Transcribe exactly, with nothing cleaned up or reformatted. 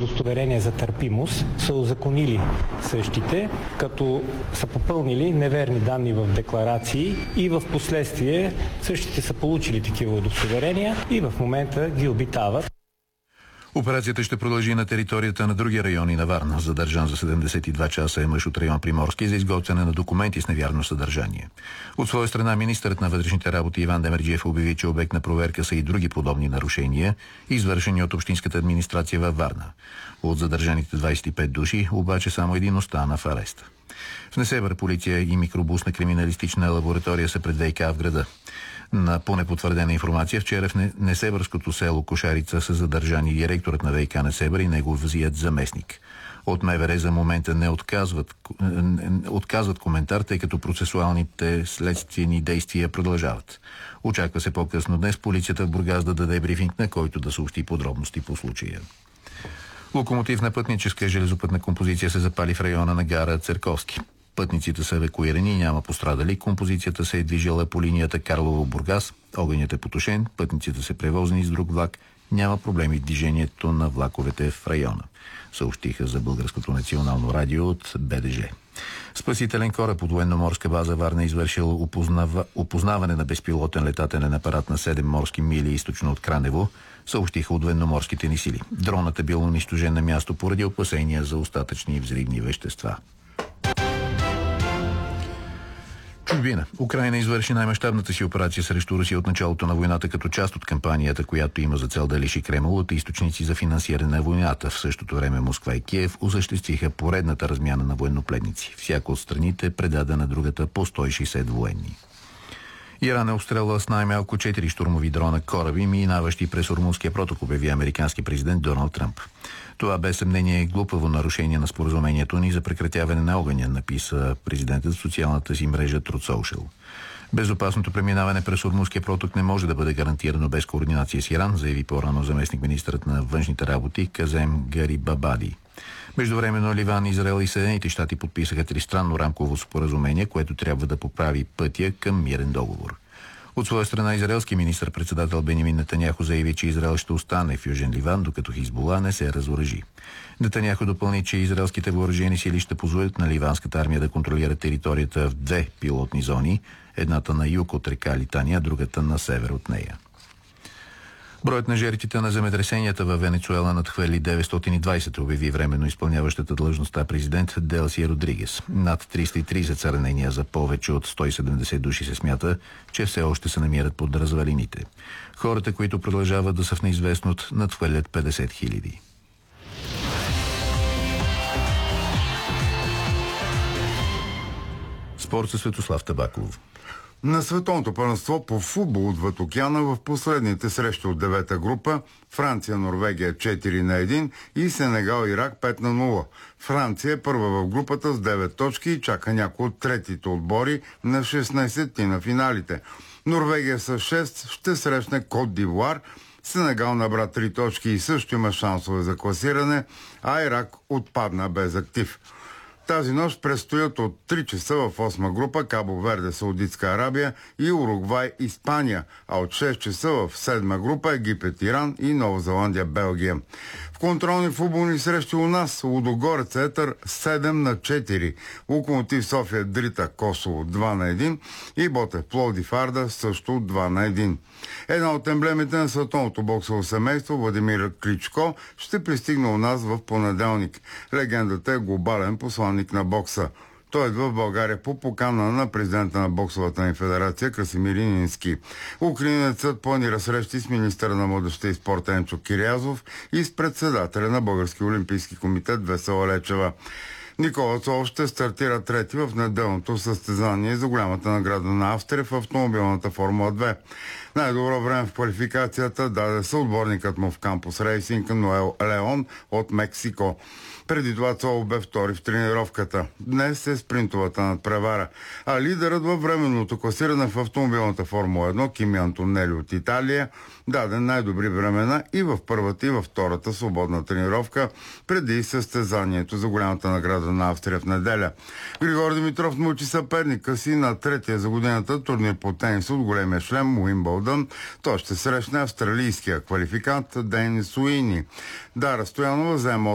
удостоверение за търпимост, са узаконили същите, като са попълнили неверни данни в декларации и в последствие същите са получили такива удостоверения и в момента ги обитават. Операцията ще продължи на територията на други райони на Варна. Задържан за седемдесет и два часа е мъж от район Приморски за изготвяне на документи с невярно съдържание. От своя страна министърът на вътрешните работи Иван Демерджиев обяви, че обект на проверка са и други подобни нарушения, извършени от общинската администрация във Варна. От задържаните двадесет и пет души, обаче само един остана в ареста. В Несебър полиция и микробусна криминалистична лаборатория са пред ВиК в града. На по-непотвърдена информация, вчера в Несебърското село Кошарица са задържани директорът на ВиК Несебър и неговият заместник. От МВР за момента не отказват, отказват коментар, тъй като процесуалните следствени действия продължават. Очаква се по-късно днес полицията в Бургас да даде брифинг, на който да съобщи подробности по случая. Локомотив на пътническа железопътна композиция се запали в района на гара Церковски. Пътниците са евакуирани и няма пострадали. Композицията се е движила по линията Карлово-Бургас. Огънят е потушен. Пътниците са превозени с друг влак. Няма проблеми в движението на влаковете в района, съобщиха за Българското национално радио от БДЖ. Спасителен кораб от военноморска база Варна е извършил опознава... опознаване на безпилотен летателен апарат на седем морски мили източно от Кранево, съобщиха от военноморските ни сили. Дронът е бил унищожен на място поради опасения за остатъчни взривни вещества. Чужбина. Украйна извърши най-мащабната си операция срещу Русия от началото на войната като част от кампанията, която има за цел да лиши Кремъл от източници за финансиране на войната. В същото време Москва и Киев осъществиха поредната размяна на военноплетници. Всяка от страните предаде на другата по сто и шейсет военни. Иран е обстрелвал с най-малко четири щурмови дрона кораби, минаващи през Ормузския проток, обяви американски президент Доналд Тръмп. Това без съмнение е глупаво нарушение на споразумението ни за прекратяване на огъня, написа президентът в социалната си мрежа Truth Social. Безопасното преминаване през Ормузския проток не може да бъде гарантирано без координация с Иран, заяви по-рано заместник-министърът на външните работи Казем Гарибабади. Междувременно Ливан, Израел и Съединените щати подписаха тристранно рамково споразумение, което трябва да поправи пътя към мирен договор. От своя страна израелски министър-председател Бенямин Нетаняху заяви, че Израел ще остане в Южен Ливан, докато Хизбула не се разоръжи. Нетаняху допълни, че израелските въоръжени сили ще позволят на ливанската армия да контролира територията в две пилотни зони, едната на юг от река Литания, другата на север от нея. Броят на жертвите на земетресенията във Венецуела надхвърли деветстотин и двадесет, обяви временно изпълняващата длъжността президент Делси Родригес. Над триста и тридесет са ранения, за повече от сто и седемдесет души се смята, че все още се намират под развалините. Хората, които продължават да са в неизвестност, надхвърлят петдесет хиляди. Спорт със Светослав Табаков. На световното първенство по футбол отвъд океана в последните срещи от девета група Франция-Норвегия четири на едно и Сенегал-Ирак пет на нула. Франция е първа в групата с девет точки и чака някои от третите отбори на шестнадесет на финалите. Норвегия с шест ще срещне Кот д'Ивуар. Сенегал набра три точки и също има шансове за класиране, а Ирак отпадна без актив. Тази нощ предстоят от три часа в осма група Кабо Верде, Саудитска Арабия и Уругвай, Испания, а от шест часа в седма група Египет, Иран и Нова Зеландия, Белгия. В контролни футболни срещи у нас Лудогорец Етър седем на четири, Локомотив София Дрита Косово два на едно и Ботев Пловдив Арда също два на едно. Една от емблемите на световното боксово семейство, Владимир Кличко, ще пристигне у нас в понеделник. Легендата е глобален посланник на бокса. Той идва в България по покана на президента на боксовата ни федерация Красимир Инински. Украинецът планира срещи с министъра на младежта и спорта Енчо Кирязов и с председателя на Български олимпийски комитет Весела Лечева. Никола Цол ще стартира трети в неделното състезание за голямата награда на Австрия в автомобилната Формула две. Най-добро време в квалификацията даде съотборникът му в Кампус Рейсинг Ноел Леон от Мексико. Преди това Цол бе втори в тренировката. Днес е спринтовата надпревара. А лидерът във временното класиране в автомобилната Формула едно, Кими Антонели от Италия, даде най-добри времена и в първата и във втората свободна тренировка преди състезанието за голямата награда на Австрия в неделя. Григор Димитров научи съперника си на третия за годината турнир по тенис от големия шлем Уимбълдън. Той ще срещне австралийския квалификант Денис Уини. Дара Стоянова заема